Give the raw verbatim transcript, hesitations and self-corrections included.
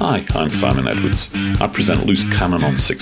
Hi, I'm Simon Edwards. I present Loose Cannon on six